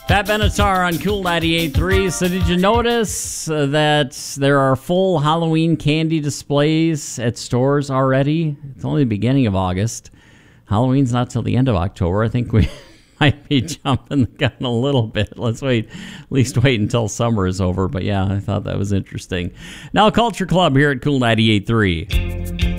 Pat Benatar on Cool 98.3. So did you notice that there are full Halloween candy displays at stores already? It's only the beginning of August. Halloween's not till the end of October. I think we might be jumping the gun a little bit. Let's wait, at least wait until summer is over. But yeah, I thought that was interesting. Now Culture Club here at Cool 98.3.